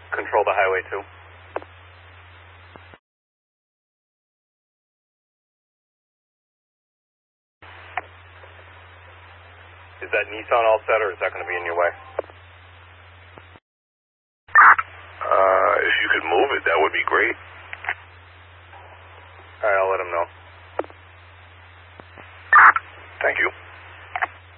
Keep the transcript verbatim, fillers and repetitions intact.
control the highway too. Is that Nissan all set, or is that going to be in your way? Uh, if you could move it, that would be great.